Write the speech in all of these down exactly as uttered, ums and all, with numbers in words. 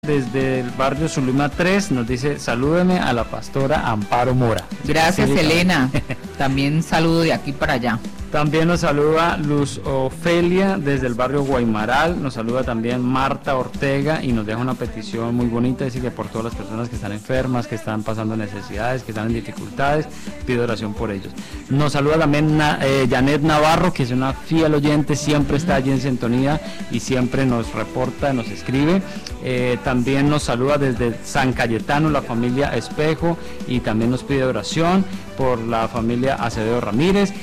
Desde el barrio Zulima tres nos dice: salúdeme a la pastora Amparo Mora. Gracias, sí, Elena. También saludo de aquí para allá. También nos saluda Luz Ofelia desde el barrio Guaymaral. Nos saluda también Marta Ortega y nos deja una petición muy bonita. Dice que por todas las personas que están enfermas, que están pasando necesidades, que están en dificultades, pide oración por ellos. Nos saluda también eh, Janet Navarro, que es una fiel oyente, siempre está allí en sintonía y siempre nos reporta, nos escribe. Eh, también nos saluda desde San Cayetano la familia Espejo y también nos pide oración por la familia Acevedo Ramírez.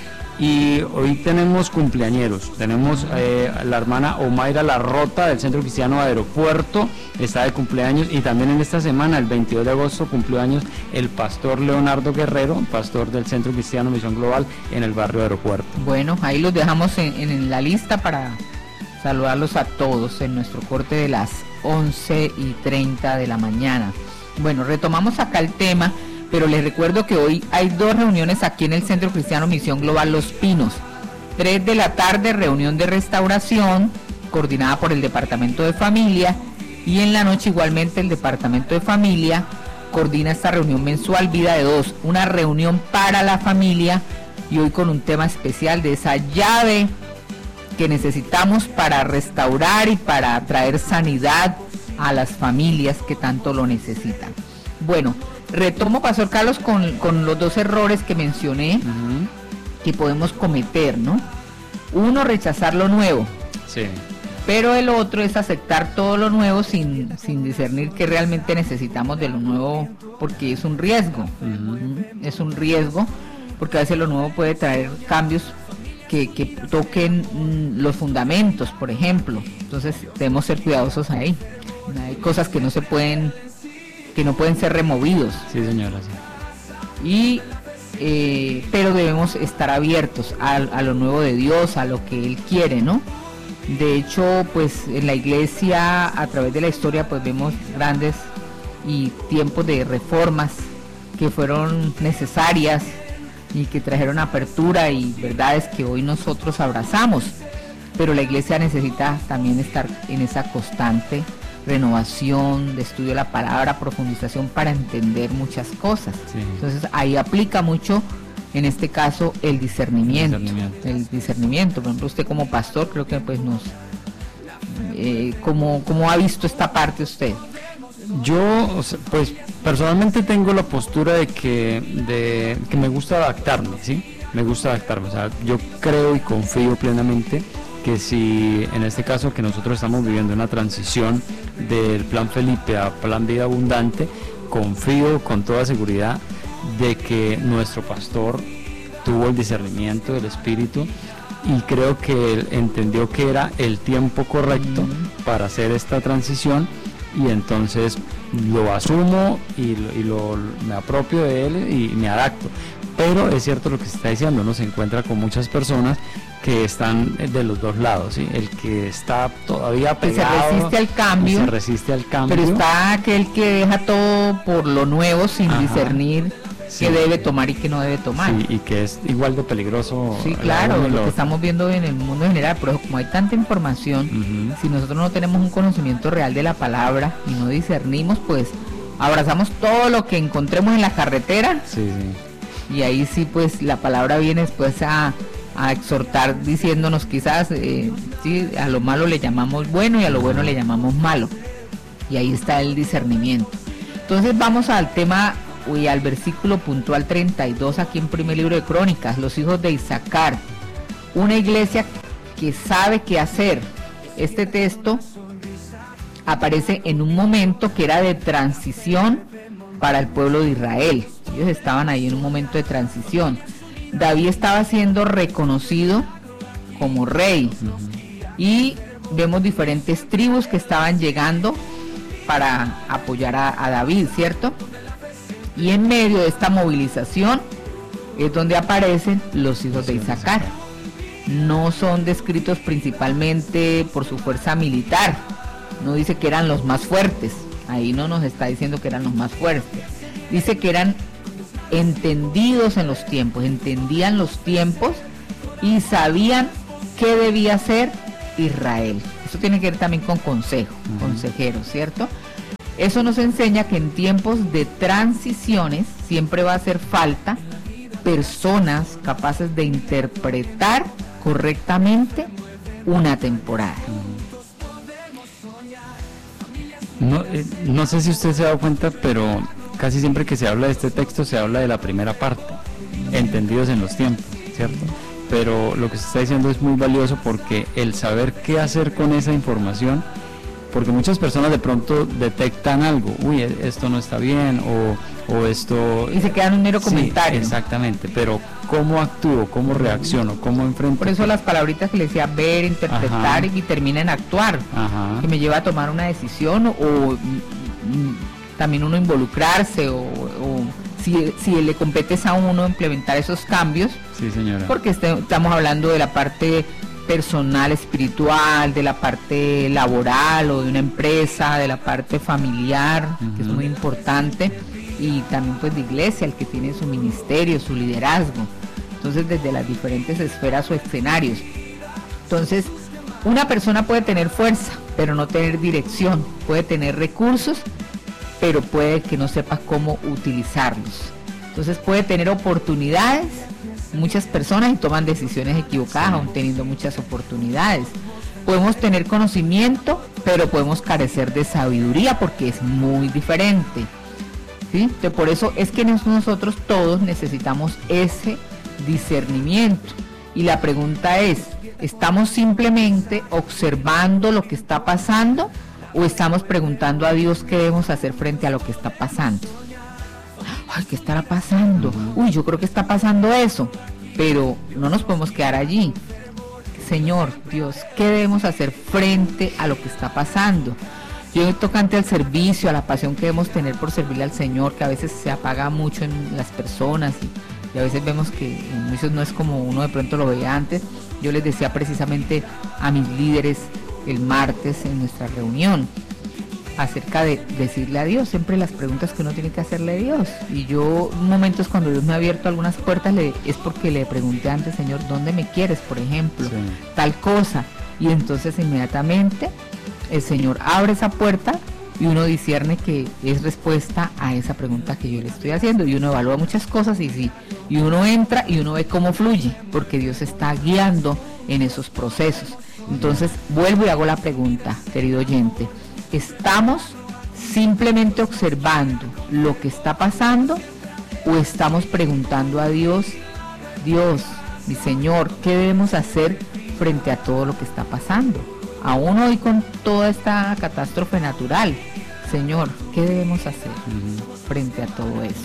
Y hoy tenemos cumpleañeros, tenemos eh, la hermana Omaira Larrota del Centro Cristiano Aeropuerto, está de cumpleaños, y también en esta semana, el veintidós de agosto, cumplió años el pastor Leonardo Guerrero, pastor del Centro Cristiano Misión Global en el barrio Aeropuerto. Bueno, ahí los dejamos en, en la lista para saludarlos a todos en nuestro corte de las once y treinta de la mañana. Bueno, retomamos acá el tema, pero les recuerdo que hoy hay dos reuniones aquí en el Centro Cristiano Misión Global Los Pinos. tres de la tarde, reunión de restauración, coordinada por el Departamento de Familia, y en la noche igualmente el Departamento de Familia coordina esta reunión mensual Vida de Dos, una reunión para la familia, y hoy con un tema especial de esa llave que necesitamos para restaurar y para traer sanidad a las familias que tanto lo necesitan. Bueno, retomo, Pastor Carlos, con, con los dos errores que mencioné, uh-huh, que podemos cometer, ¿no? Uno, rechazar lo nuevo. Sí. Pero el otro es aceptar todo lo nuevo sin, sin discernir que realmente necesitamos de lo nuevo, porque es un riesgo. Uh-huh. Es un riesgo, porque a veces lo nuevo puede traer cambios que, que toquen mm, los fundamentos, por ejemplo. Entonces debemos ser cuidadosos ahí. Hay cosas que no se pueden... que no pueden ser removidos. Sí, señora, sí. Y, eh, pero debemos estar abiertos a, a lo nuevo de Dios, a lo que Él quiere, ¿no? De hecho, pues en la iglesia, a través de la historia, pues vemos grandes y tiempos de reformas que fueron necesarias y que trajeron apertura y verdades que hoy nosotros abrazamos. Pero la iglesia necesita también estar en esa constante renovación, de estudio de la palabra, profundización para entender muchas cosas. Sí. Entonces ahí aplica mucho, en este caso, el discernimiento, el discernimiento. El discernimiento. Por ejemplo, usted como pastor, creo que pues nos... Eh, ¿cómo, ¿Cómo ha visto esta parte usted? Yo, pues, personalmente tengo la postura de que, de que me gusta adaptarme, ¿sí? Me gusta adaptarme, o sea, yo creo y confío plenamente que si en este caso que nosotros estamos viviendo una transición del Plan Felipe a Plan Vida Abundante, confío con toda seguridad de que nuestro pastor tuvo el discernimiento del Espíritu y creo que él entendió que era el tiempo correcto mm. para hacer esta transición, y entonces lo asumo y, lo, y lo, me apropio de él y me adapto. Pero es cierto lo que se está diciendo, uno se encuentra con muchas personas que están de los dos lados, ¿sí? El que está todavía pegado, se resiste al cambio, se resiste al cambio, pero está aquel que deja todo por lo nuevo sin Ajá. discernir sí. qué debe tomar y qué no debe tomar. Sí, y que es igual de peligroso. Sí, claro, lo, lo que estamos viendo en el mundo en general, pero como hay tanta información, uh-huh. si nosotros no tenemos un conocimiento real de la palabra y no discernimos, pues abrazamos todo lo que encontremos en la carretera. Sí, sí. Y ahí sí, pues la palabra viene después a a exhortar diciéndonos quizás eh, sí, a lo malo le llamamos bueno y a lo bueno le llamamos malo, y ahí está el discernimiento. Entonces vamos al tema y al versículo puntual treinta y dos aquí en primer libro de Crónicas, los hijos de Isaacar, una iglesia que sabe qué hacer. Este texto aparece en un momento que era de transición para el pueblo de Israel. Ellos estaban ahí en un momento de transición. David estaba siendo reconocido como rey, uh-huh. y vemos diferentes tribus que estaban llegando para apoyar a, a David, ¿cierto? Y en medio de esta movilización es donde aparecen los hijos de Isaacar. No son descritos principalmente por su fuerza militar, no dice que eran los más fuertes, ahí no nos está diciendo que eran los más fuertes, dice que eran entendidos en los tiempos, entendían los tiempos y sabían qué debía hacer Israel. Eso tiene que ver también con consejo, uh-huh. consejeros, ¿cierto? Eso nos enseña que en tiempos de transiciones siempre va a hacer falta personas capaces de interpretar correctamente una temporada. No, eh, no sé si usted se ha dado cuenta, pero casi siempre que se habla de este texto se habla de la primera parte, entendidos en los tiempos, ¿cierto? Pero lo que se está diciendo es muy valioso, porque el saber qué hacer con esa información, porque muchas personas de pronto detectan algo, uy, esto no está bien, o, o esto... Y se queda en un mero comentario. Sí, exactamente, pero ¿cómo actúo? ¿Cómo reacciono? ¿Cómo enfrento? Por eso las palabritas que le decía ver, interpretar, y termina en actuar, Ajá. que me lleva a tomar una decisión, o, o mm, también uno involucrarse, o, o si, si le compete a uno implementar esos cambios. Sí, señora. Porque este, estamos hablando de la parte personal, espiritual, de la parte laboral o de una empresa, de la parte familiar, uh-huh. que es muy importante, y también pues de iglesia, el que tiene su ministerio, su liderazgo. Entonces, desde las diferentes esferas o escenarios. Entonces, una persona puede tener fuerza, pero no tener dirección, puede tener recursos, pero puede que no sepa cómo utilizarlos. Entonces, puede tener oportunidades, muchas personas, y toman decisiones equivocadas, sí. aún teniendo muchas oportunidades. Podemos tener conocimiento, pero podemos carecer de sabiduría, porque es muy diferente, ¿sí? Entonces, por eso es que nosotros todos necesitamos ese discernimiento. Y la pregunta es, ¿estamos simplemente observando lo que está pasando, o estamos preguntando a Dios qué debemos hacer frente a lo que está pasando? Ay, ¿qué estará pasando? Uy, yo creo que está pasando eso, pero no nos podemos quedar allí. Señor, Dios, ¿qué debemos hacer frente a lo que está pasando? Yo tocante al servicio, a la pasión que debemos tener por servirle al Señor, que a veces se apaga mucho en las personas, y, y a veces vemos que en muchos no es como uno de pronto lo veía antes. Yo les decía precisamente a mis líderes el martes en nuestra reunión, acerca de decirle a Dios siempre las preguntas que uno tiene que hacerle a Dios. Y yo, momentos cuando Dios me ha abierto algunas puertas, le, es porque le pregunté antes, Señor, ¿dónde me quieres? Por ejemplo, sí. tal cosa. Y entonces inmediatamente el Señor abre esa puerta, y uno discierne que es respuesta a esa pregunta que yo le estoy haciendo, y uno evalúa muchas cosas, y sí, y uno entra y uno ve cómo fluye, porque Dios está guiando en esos procesos. Entonces vuelvo y hago la pregunta, querido oyente, ¿estamos simplemente observando lo que está pasando, o estamos preguntando a Dios, Dios, mi Señor, ¿qué debemos hacer frente a todo lo que está pasando? Aún hoy con toda esta catástrofe natural, Señor, ¿qué debemos hacer frente a todo eso?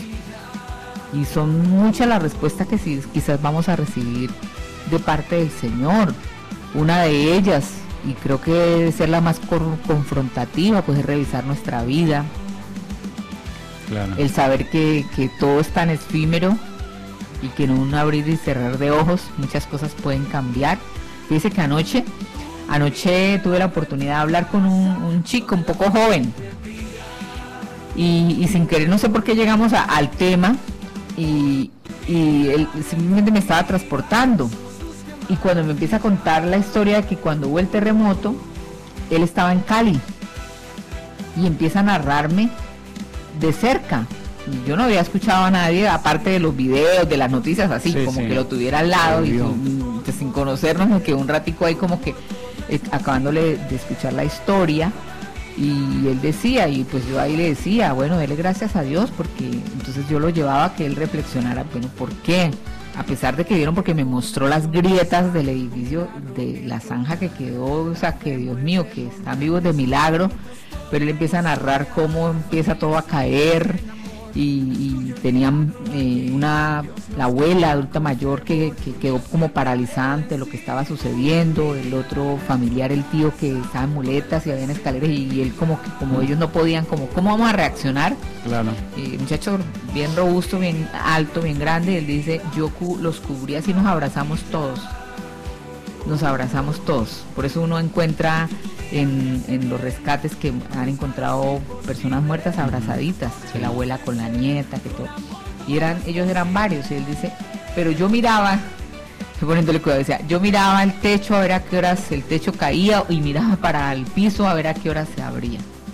Y son muchas las respuestas que sí, quizás vamos a recibir de parte del Señor. Una de ellas, y creo que debe ser la más confrontativa, pues es revisar nuestra vida. Claro. El saber que, que todo es tan efímero, y que en un abrir y cerrar de ojos muchas cosas pueden cambiar. Fíjese que anoche, anoche tuve la oportunidad de hablar con un, un chico un poco joven, y, y sin querer, no sé por qué llegamos a, al tema, y, y él simplemente me estaba transportando. Y cuando me empieza a contar la historia de que cuando hubo el terremoto, él estaba en Cali, y empieza a narrarme de cerca. Y yo no había escuchado a nadie, aparte de los videos, de las noticias, así, sí, como sí. que lo tuviera al lado, y pues, sin conocernos, me quedé un ratico ahí como que eh, acabándole de escuchar la historia. Y él decía, y pues yo ahí le decía, bueno, dele gracias a Dios, porque entonces yo lo llevaba a que él reflexionara, bueno, ¿por qué? A pesar de que vieron, porque me mostró las grietas del edificio, de la zanja que quedó, o sea, que Dios mío, que están vivos de milagro, pero él empieza a narrar cómo empieza todo a caer, y, y tenían eh, una, la abuela adulta mayor que, que quedó como paralizada ante lo que estaba sucediendo, el otro familiar, el tío, que estaba en muletas y había escaleras, y, y él como que, como ellos no podían, como, ¿cómo vamos a reaccionar? Claro. Eh, muchacho bien robusto, bien alto, bien grande, él dice, yo cu los cubrí así, nos abrazamos todos, nos abrazamos todos. Por eso uno encuentra en, en los rescates que han encontrado personas muertas abrazaditas, sí. que la abuela con la nieta, que todo, y eran, ellos eran varios, y él dice, pero yo miraba, poniéndole cuidado, decía, yo miraba el techo a ver a qué horas el techo caía, y miraba para el piso a ver a qué horas se abría,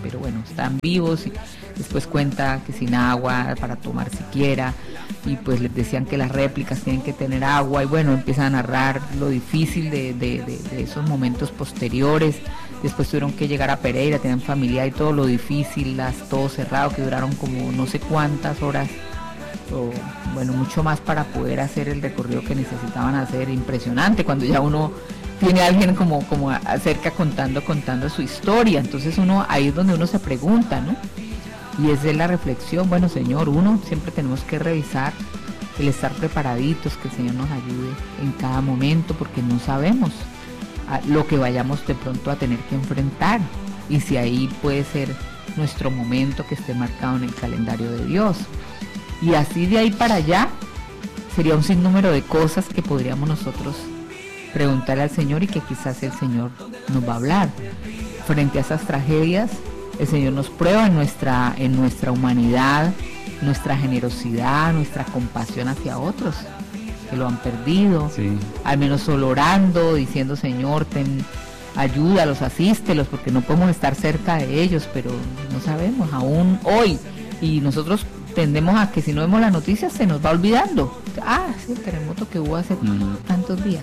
pero bueno, están vivos. Y después cuenta que sin agua para tomar siquiera, y pues les decían que las réplicas tienen que tener agua, y bueno, empiezan a narrar lo difícil de, de, de, de esos momentos posteriores. Después tuvieron que llegar a Pereira, tenían familia y todo lo difícil, las, todo cerrado, que duraron como no sé cuántas horas, o bueno, mucho más para poder hacer el recorrido que necesitaban hacer. Impresionante cuando ya uno tiene a alguien como, como acerca contando, contando su historia. Entonces uno, ahí es donde uno se pregunta, ¿no? Y esa es la reflexión. Bueno, Señor, uno siempre tenemos que revisar el estar preparaditos, que el Señor nos ayude en cada momento, porque no sabemos a lo que vayamos de pronto a tener que enfrentar, y si ahí puede ser nuestro momento que esté marcado en el calendario de Dios. Y así de ahí para allá sería un sinnúmero de cosas que podríamos nosotros preguntarle al Señor, y que quizás el Señor nos va a hablar. Frente a esas tragedias, el Señor nos prueba en nuestra, en nuestra humanidad, nuestra generosidad, nuestra compasión hacia otros que lo han perdido, sí. Al menos solo orando, diciendo: Señor, ten, ayúdalos, asístelos, porque no podemos estar cerca de ellos, pero no sabemos aún hoy, y nosotros tendemos a que si no vemos las noticias se nos va olvidando. Ah, sí, el terremoto que hubo hace uh-huh. tantos días.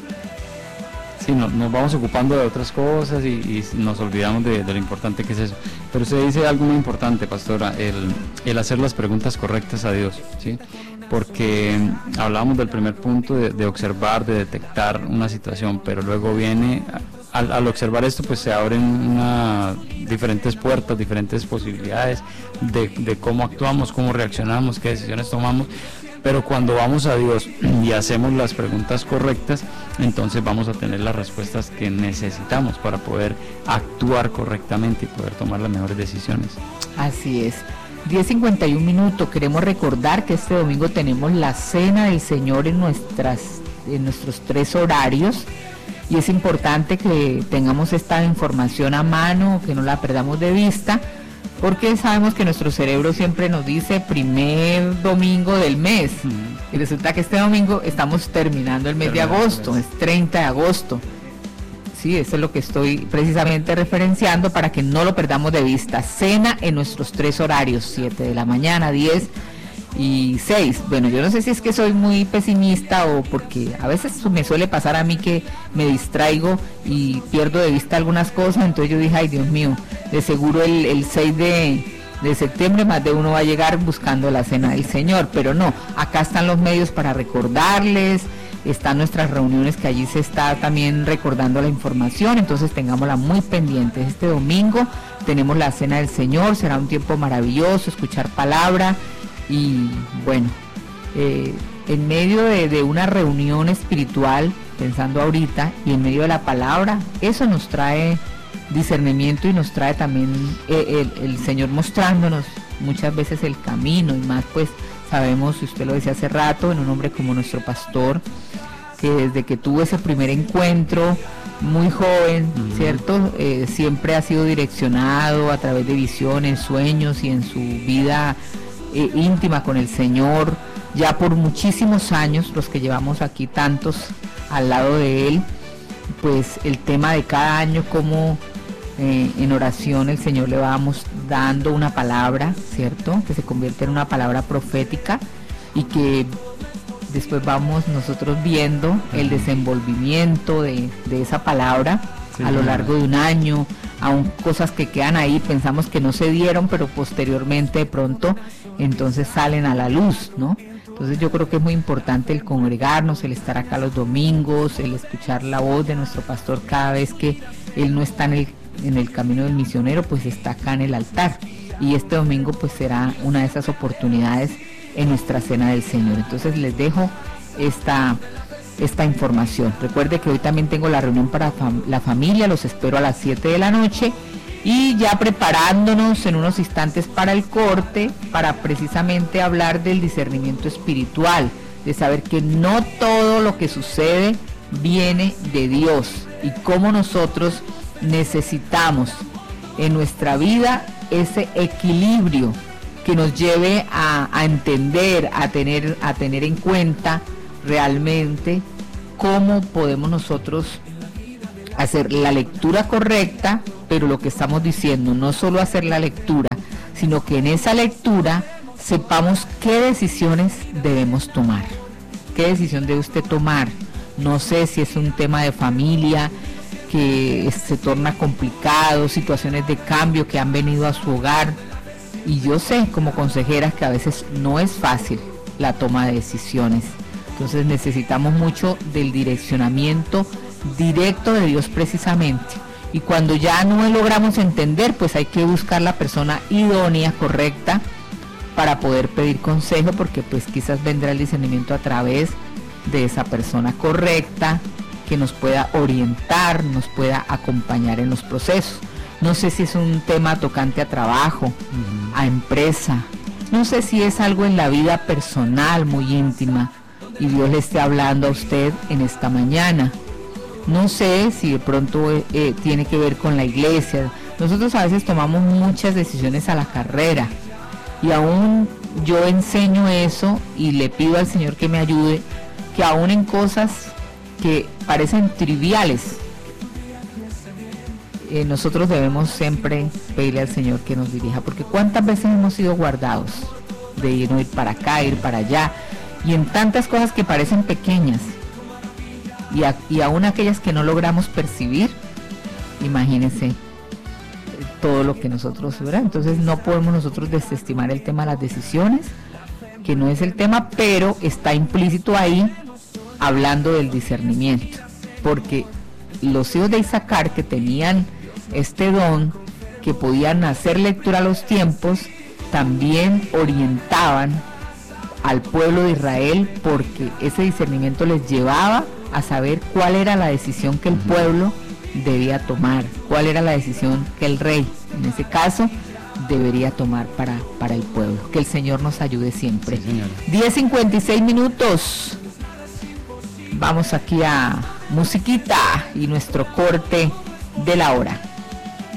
Sí, no, nos vamos ocupando de otras cosas y, y nos olvidamos de, de lo importante que es eso. Pero usted dice algo muy importante, pastora, el, el hacer las preguntas correctas a Dios, ¿sí? Porque hablábamos del primer punto de, de observar, de detectar una situación, pero luego viene, al, al observar esto, pues se abren una, diferentes puertas, diferentes posibilidades de, de cómo actuamos, cómo reaccionamos, qué decisiones tomamos. Pero cuando vamos a Dios y hacemos las preguntas correctas, entonces vamos a tener las respuestas que necesitamos para poder actuar correctamente y poder tomar las mejores decisiones. Así es. diez cincuenta y un minutos. Queremos recordar que este domingo tenemos la Cena del Señor en nuestras, en nuestros tres horarios, y es importante que tengamos esta información a mano, que no la perdamos de vista, porque sabemos que nuestro cerebro siempre nos dice primer domingo del mes, uh-huh. y resulta que este domingo estamos terminando el mes de agosto, es treinta de agosto. Sí, eso es lo que estoy precisamente referenciando para que no lo perdamos de vista. Cena en nuestros tres horarios, siete de la mañana, diez y seis. Bueno, yo no sé si es que soy muy pesimista o porque a veces me suele pasar a mí que me distraigo y pierdo de vista algunas cosas, entonces yo dije: ay, Dios mío, de seguro el, el seis de septiembre más de uno va a llegar buscando la Cena del Señor, pero no, acá están los medios para recordarles, están nuestras reuniones que allí se está también recordando la información, entonces tengámosla muy pendiente. Este domingo tenemos la Cena del Señor, será un tiempo maravilloso, escuchar palabra. Y bueno, eh, en medio de, de una reunión espiritual, pensando ahorita, y en medio de la palabra, eso nos trae discernimiento y nos trae también eh, el, el Señor mostrándonos muchas veces el camino, y más pues sabemos, y usted lo decía hace rato, en un hombre como nuestro pastor, que desde que tuvo ese primer encuentro, muy joven, uh-huh. ¿cierto? Eh, siempre ha sido direccionado a través de visiones, sueños, y en su vida Eh, íntima con el Señor, ya por muchísimos años, los que llevamos aquí tantos al lado de él, pues el tema de cada año, como eh, en oración el Señor le vamos dando una palabra, ¿cierto? Que se convierte en una palabra profética, y que después vamos nosotros viendo el desenvolvimiento de, de esa palabra, sí, a lo largo de un año, aún cosas que quedan ahí, pensamos que no se dieron, pero posteriormente de pronto entonces salen a la luz, ¿no? Entonces yo creo que es muy importante el congregarnos, el estar acá los domingos, el escuchar la voz de nuestro pastor cada vez que él no está en el, en el camino del misionero, pues está acá en el altar, y este domingo pues será una de esas oportunidades en nuestra Cena del Señor. Entonces les dejo esta esta información. Recuerde que hoy también tengo la reunión para fam- la familia, los espero a las siete de la noche, y ya preparándonos en unos instantes para el corte, para precisamente hablar del discernimiento espiritual, de saber que no todo lo que sucede viene de Dios, y cómo nosotros necesitamos en nuestra vida ese equilibrio que nos lleve a, a entender, a tener, a tener en cuenta realmente cómo podemos nosotros hacer la lectura correcta pero lo que estamos diciendo, no solo hacer la lectura, sino que en esa lectura sepamos qué decisiones debemos tomar. ¿Qué decisión debe usted tomar? No sé si es un tema de familia que se torna complicado, situaciones de cambio que han venido a su hogar. Y yo sé como consejera que a veces no es fácil la toma de decisiones. Entonces necesitamos mucho del direccionamiento directo de Dios precisamente. Y cuando ya no logramos entender, pues hay que buscar la persona idónea, correcta, para poder pedir consejo, porque pues quizás vendrá el discernimiento a través de esa persona correcta, que nos pueda orientar, nos pueda acompañar en los procesos. No sé si es un tema tocante a trabajo, uh-huh. a empresa, no sé si es algo en la vida personal muy íntima y Dios le esté hablando a usted en esta mañana. No sé si de pronto eh, eh, tiene que ver con la iglesia. Nosotros a veces tomamos muchas decisiones a la carrera y aún yo enseño eso y le pido al Señor que me ayude, que aún en cosas que parecen triviales, eh, nosotros debemos siempre pedirle al Señor que nos dirija, porque cuántas veces hemos sido guardados de ir, no ir para acá, ir para allá, y en tantas cosas que parecen pequeñas, y, a, y aún aquellas que no logramos percibir, imagínense todo lo que nosotros, ¿verdad? Entonces no podemos nosotros desestimar el tema de las decisiones, que no es el tema, pero está implícito ahí hablando del discernimiento, porque los hijos de Isaacar que tenían este don, que podían hacer lectura a los tiempos, también orientaban al pueblo de Israel, porque ese discernimiento les llevaba a saber cuál era la decisión que el pueblo debía tomar, cuál era la decisión que el rey, en ese caso, debería tomar para, para el pueblo. Que el Señor nos ayude siempre. Sí, diez cincuenta y seis minutos. Vamos aquí a musiquita y nuestro corte de la hora.